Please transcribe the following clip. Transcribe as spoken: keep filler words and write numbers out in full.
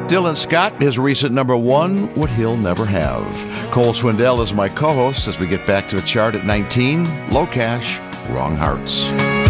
Dylan Scott, his recent number one, What He'll Never Have. Cole Swindell is my co-host as we get back to the chart at nineteen, Low Cash, Wrong Hearts.